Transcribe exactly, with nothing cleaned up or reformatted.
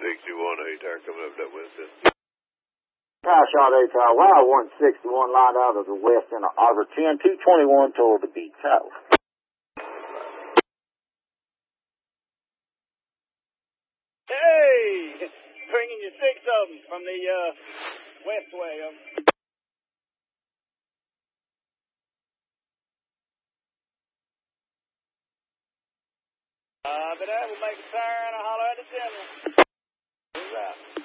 sixty-one, eight there coming up that west end. Tower shot eight tower, wow, one sixty-one line out of the west end of Auger ten, two twenty-one toward the beach south. Hey, bringing you six of them from the uh, west way of. Uh, but I will make a siren and I'll holler at the general. Who's out?